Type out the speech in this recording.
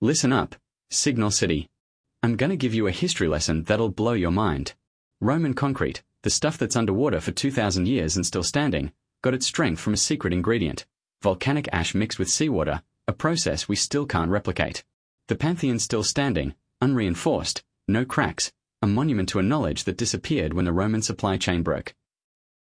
Listen up, Signal City. I'm gonna give you a history lesson that'll blow your mind. Roman concrete, the stuff that's underwater for 2,000 years and still standing, got its strength from a secret ingredient: volcanic ash mixed with seawater, a process we still can't replicate. The Pantheon's still standing, unreinforced, no cracks, a monument to a knowledge that disappeared when the Roman supply chain broke.